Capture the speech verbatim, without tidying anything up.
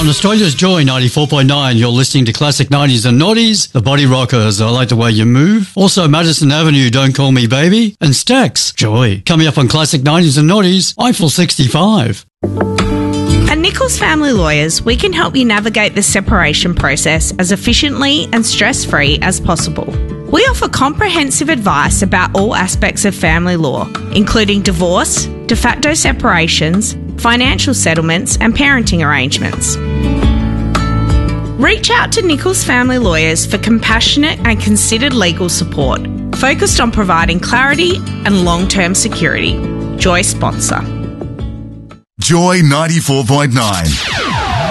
On Australia's Joy ninety-four point nine, you're listening to Classic nineties and Noughties, The Body Rockers, I Like the Way You Move. Also Madison Avenue, Don't Call Me Baby. And Stax, Joy. Coming up on Classic nineties and Noughties, Eiffel sixty-five. At Nichols Family Lawyers, we can help you navigate the separation process as efficiently and stress-free as possible. We offer comprehensive advice about all aspects of family law, including divorce, de facto separations, financial settlements and parenting arrangements. Reach out to Nichols Family Lawyers for compassionate and considered legal support, focused on providing clarity and long-term security. Joy sponsor. Joy ninety-four point nine.